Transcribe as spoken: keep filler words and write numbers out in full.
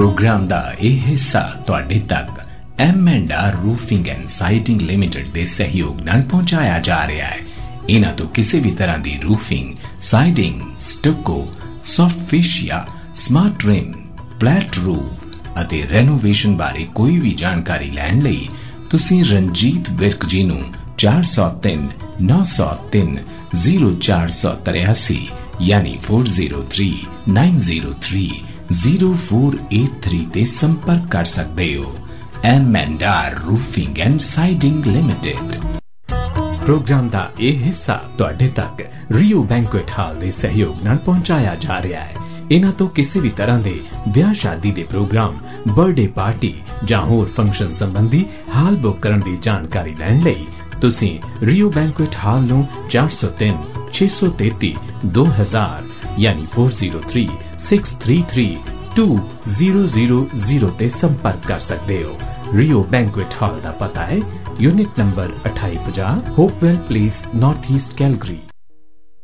Programme का यह हिस्सा तुहाडे तक M and are roofing and sighting limited के सहयोग नाल पहुंचाया जा रहा है। इन्हां तो किसी भी तरह की roofing, siding, stucco, soft fascia, smart rim, flat roof अते रेनोवेशन बारे कोई भी जानकारी लैण लई तुसीं रंजीत विर्क जी नूं चार सौ तीन नौ सौ तीन जीरो चार सौ तिरासी यानी four zero three nine zero three zero four eight three ते संपर्क कर सकते हो। M and are roofing and siding limited. Programme का यह हिस्सा तुहाडे तक रियो बैंकुएट हाल के सहयोग नाल पहुंचाया जा रहा है। इन्हां तो किसी भी तरह के ब्याह शादी के प्रोग्राम, बर्थडे पार्टी जां होर फंक्शन संबंधी हाल बुक करने की जानकारी लैण लई तुसीं रियो बैंकुएट हाल नूं चार सौ तीन छे सौ तेती दो हजार यानी four zero three six three three to zero zero zero ते संपर्क कर सकते हो। रियो बैंकुएट हॉल का पता है यूनिट नंबर अठाई पचास Hopewell place, north east Calgary.